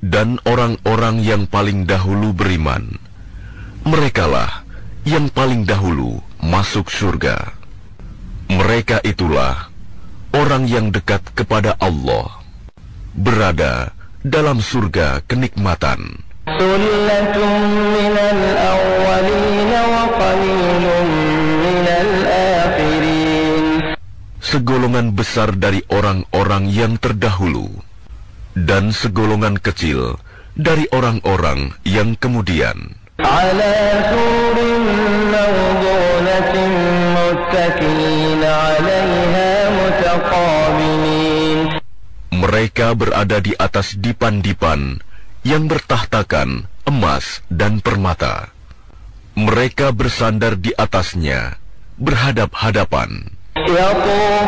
Dan orang-orang yang paling dahulu beriman, merekalah yang paling dahulu masuk surga. Mereka itulah orang yang dekat kepada Allah, berada dalam surga kenikmatan. Segolongan besar dari orang-orang yang terdahulu, dan segolongan kecil dari orang-orang yang kemudian. Mereka berada di atas dipan-dipan yang bertahtakan emas dan permata. Mereka bersandar di atasnya, berhadap-hadapan.